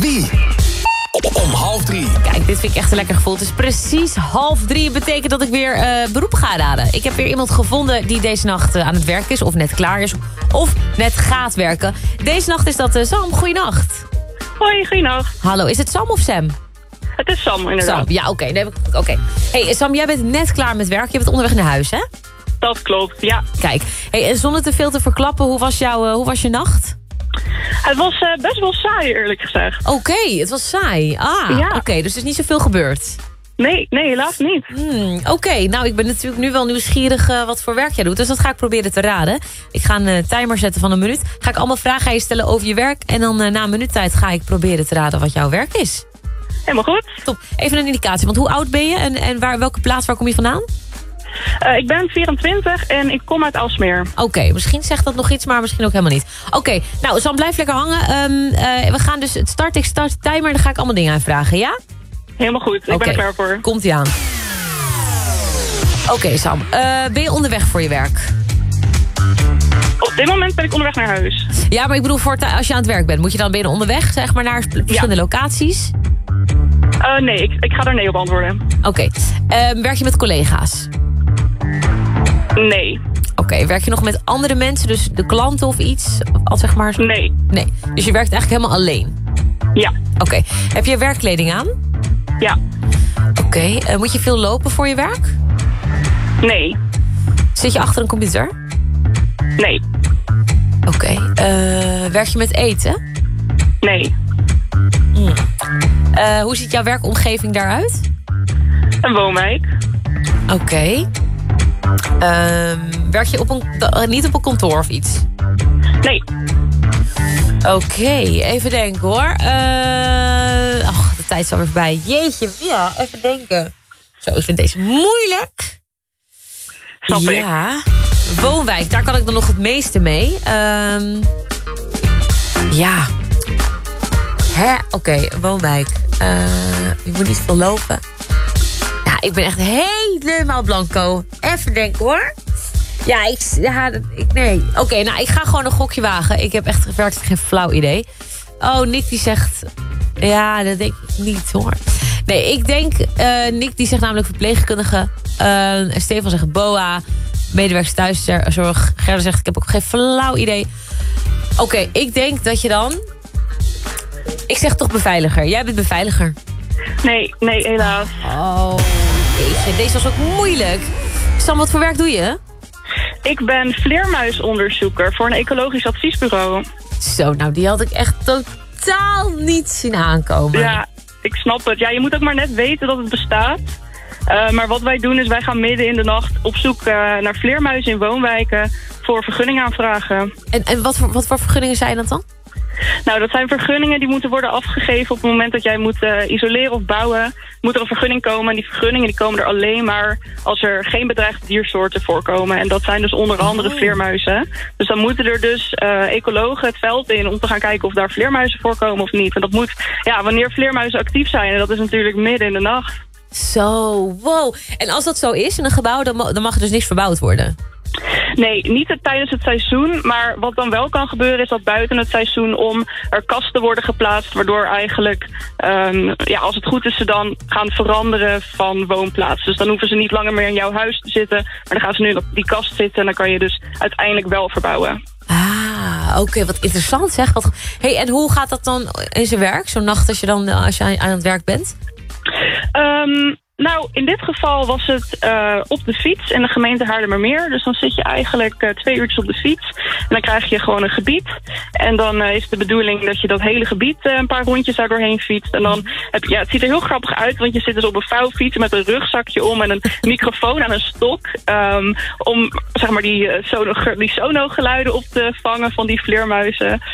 Wie? Om 2:30. Kijk, dit vind ik echt een lekker gevoel. Het is precies 2:30. Betekent dat ik weer beroep ga raden. Ik heb weer iemand gevonden die deze nacht aan het werk is. Of net klaar is. Of net gaat werken. Deze nacht is dat Sam. Goeienacht. Hoi, goeienacht. Hallo, is het Sam of Sam? Het is Sam, inderdaad. Sam, ja, oké. Oké. Hey, Sam, jij bent net klaar met werk. Je bent onderweg naar huis, hè? Dat klopt, ja. Kijk, hey, en zonder te veel te verklappen, hoe was je nacht? Het was best wel saai, eerlijk gezegd. Oké, het was saai. Ja. Oké, dus er is niet zoveel gebeurd. Nee, helaas niet. Oké, nou, ik ben natuurlijk nu wel nieuwsgierig wat voor werk jij doet. Dus dat ga ik proberen te raden. Ik ga een timer zetten van 1 minuut. Ga ik allemaal vragen aan je stellen over je werk. En dan na 1 minuut tijd ga ik proberen te raden wat jouw werk is. Helemaal goed. Top. Even een indicatie, want hoe oud ben je en welke plaats, waar kom je vandaan? Ik ben 24 en ik kom uit Aalsmeer. Oké, misschien zegt dat nog iets, maar misschien ook helemaal niet. Oké, nou, Sam, blijf lekker hangen. We gaan dus ik start de timer en dan ga ik allemaal dingen aanvragen, ja? Helemaal goed, ik ben er klaar voor. Komt-ie aan. Oké, Sam, ben je onderweg voor je werk? Op dit moment ben ik onderweg naar huis. Ja, maar ik bedoel, als je aan het werk bent, moet je dan ben je onderweg, zeg maar, naar verschillende locaties? Nee, ik ga daar nee op antwoorden. Oké. Werk je met collega's? Nee. Oké, werk je nog met andere mensen, dus de klanten of iets? Al zeg maar. Nee. Nee, dus je werkt eigenlijk helemaal alleen? Ja. Oké. Heb je werkkleding aan? Ja. Oké. Moet je veel lopen voor je werk? Nee. Zit je achter een computer? Nee. Oké. Werk je met eten? Nee. Hoe ziet jouw werkomgeving daaruit? Een woonwijk. Oké. Werk je niet op een kantoor of iets? Nee. Oké, even denken hoor. De tijd is alweer voorbij. Jeetje, ja, even denken. Zo, ik vind deze moeilijk. Snap ik. Ja, woonwijk, daar kan ik dan nog het meeste mee. Ja. Oké, woonwijk. Je moet niet veel lopen. Ja, ik ben echt helemaal blanco. Even denken hoor. Nee. Oké, nou, ik ga gewoon een gokje wagen. Ik heb echt werkelijk geen flauw idee. Oh, Nick die zegt... Ja, dat denk ik niet hoor. Nee, ik denk... Nick die zegt namelijk verpleegkundige. Stefan zegt BOA. Medewerkers thuiszorg. Gerda zegt ik heb ook geen flauw idee. Oké, ik denk dat je dan... Ik zeg toch beveiliger. Jij bent beveiliger. Nee, helaas. Oh, deze was ook moeilijk. Sam, wat voor werk doe je? Ik ben vleermuisonderzoeker voor een ecologisch adviesbureau. Zo, nou die had ik echt totaal niet zien aankomen. Ja, ik snap het. Ja, je moet ook maar net weten dat het bestaat. Maar wat wij doen is wij gaan midden in de nacht op zoek naar vleermuizen in woonwijken voor vergunning aanvragen. En wat voor vergunningen zijn dat dan? Nou, dat zijn vergunningen die moeten worden afgegeven op het moment dat jij moet isoleren of bouwen. Moet er een vergunning komen en die vergunningen die komen er alleen maar als er geen bedreigde diersoorten voorkomen. En dat zijn dus onder andere vleermuizen. Dus dan moeten er dus ecologen het veld in om te gaan kijken of daar vleermuizen voorkomen of niet. En dat moet, ja, wanneer vleermuizen actief zijn en dat is natuurlijk midden in de nacht. Zo, wow. En als dat zo is in een gebouw, dan mag er dus niks verbouwd worden? Nee, niet tijdens het seizoen. Maar wat dan wel kan gebeuren is dat buiten het seizoen om er kasten worden geplaatst. Waardoor eigenlijk, als het goed is, ze dan gaan veranderen van woonplaats. Dus dan hoeven ze niet langer meer in jouw huis te zitten. Maar dan gaan ze nu op die kast zitten en dan kan je dus uiteindelijk wel verbouwen. Oké, wat interessant zeg. Hey, en hoe gaat dat dan in zijn werk? Zo'n nacht als je aan het werk bent? Nou, in dit geval was het op de fiets in de gemeente Haarlemmermeer. Dus dan zit je eigenlijk 2 uurtjes op de fiets. En dan krijg je gewoon een gebied. En dan is de bedoeling dat je dat hele gebied een paar rondjes daar doorheen fietst. En dan het ziet er heel grappig uit, want je zit dus op een vouwfiets met een rugzakje om en een microfoon aan een stok. Om zeg maar die sonogeluiden op te vangen van die vleermuizen.